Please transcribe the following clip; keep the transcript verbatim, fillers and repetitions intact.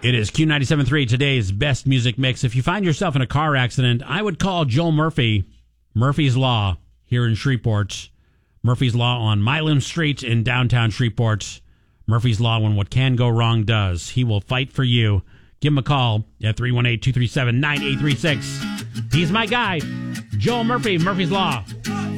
It is Q ninety-seven point three, today's best music mix. If you find yourself in a car accident, I would call Joel Murphy, Murphy's Law, here in Shreveport. Murphy's Law on Milam Street in downtown Shreveport. Murphy's Law when what can go wrong does. He will fight for you. Give him a call at three one eight, two three seven, nine eight three six. He's my guy, Joel Murphy, Murphy's Law.